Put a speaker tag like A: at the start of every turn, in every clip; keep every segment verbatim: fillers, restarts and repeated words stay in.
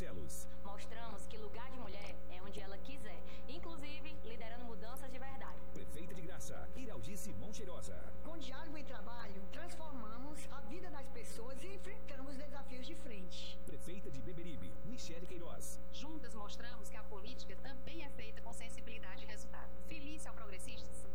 A: Barcelos.
B: Mostramos que lugar de mulher é onde ela quiser, inclusive liderando mudanças de verdade.
A: Prefeita de Graça, Iraldi Simão Cheirosa.
C: Com diálogo e trabalho, transformamos a vida das pessoas e enfrentamos desafios de frente.
A: Prefeita de Beberibe, Michele Queiroz.
D: Juntas mostramos que a política também é feita com sensibilidade e resultado. Felícia ao Progressistas.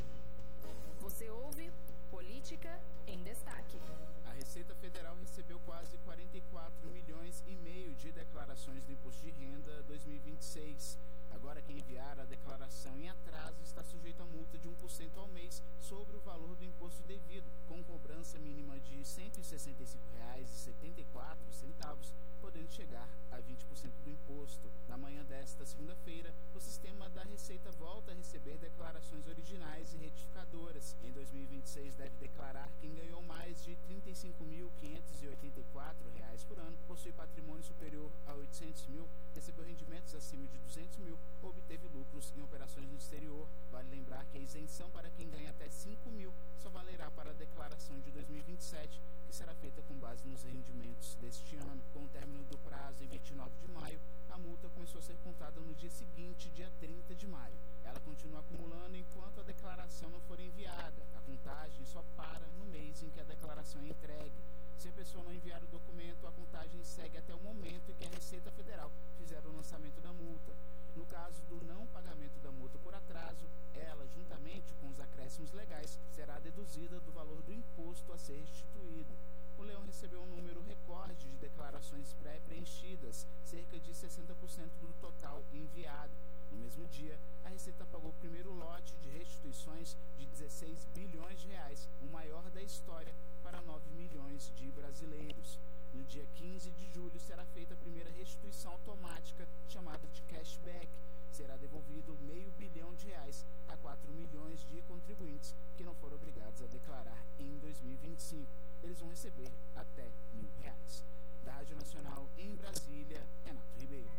E: Você ouve Política em Destaque.
F: A Receita Federal recebeu quase quarenta e quatro milhões e meio de declarações do Imposto de Renda dois mil e vinte e seis. Agora, quem enviar a declaração em atraso está sujeito a multa de um por cento ao mês sobre o valor do imposto devido, com cobrança mínima de cento e sessenta e cinco reais e setenta e quatro centavos, podendo chegar a vinte por cento do imposto. Na manhã desta segunda-feira, o sistema da Receita volta a receber declarações originais e retificadoras. Em dois mil e vinte e seis, deve declarar quem ganhou mais de trinta e cinco mil quinhentos e oitenta e quatro reais por ano, possui patrimônio superior a oitocentos mil, recebeu rendimentos acima de duzentos mil, obteve lucros em operações no exterior. Vale lembrar que a isenção para quem ganha até cinco mil só valerá para a declaração de dois mil e vinte e sete, que será feita com base nos rendimentos deste ano. Com o término do prazo em vinte e nove de maio, a multa começou a ser contada no dia seguinte, dia trinta de maio. Ela continua acumulando enquanto a declaração não for enviada. A contagem só para no mês em que a declaração é entregue. Se a pessoa não enviar o documento, a contagem segue até o momento em que a Receita Federal fizer o lançamento da multa. No caso do não pagamento da multa por atraso, ela, juntamente com os acréscimos legais, será deduzida do valor do imposto a ser restituído. O Leão recebeu um número recorde de declarações pré-preenchidas, cerca de sessenta por cento do total enviado. No mesmo dia, a Receita pagou o primeiro lote de restituições de dezesseis bilhões de reais, o maior da história, para nove milhões de brasileiros. No dia quinze de julho será feita a primeira restituição automática, chamada de cashback. Será devolvido meio bilhão de reais a quatro milhões de contribuintes que não foram obrigados a declarar em dois mil e vinte e cinco. Eles vão receber até mil reais. Da Rádio Nacional em Brasília, Renato Ribeiro.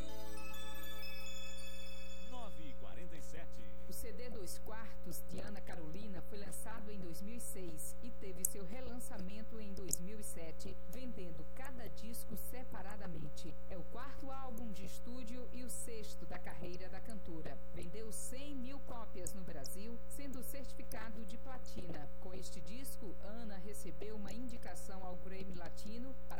A: nove e quarenta e sete.
E: O C D Dois Quartos de Ana Carolina foi lançado em dois mil e seis e teve seu relançamento em dois mil e sete, vendendo cada disco separadamente. É o quarto álbum de estúdio e o sexto da carreira da cantora. Vendeu cem mil cópias no Brasil, sendo certificado de platina. Com este disco, Ana recebeu uma indicação ao Grammy Latino,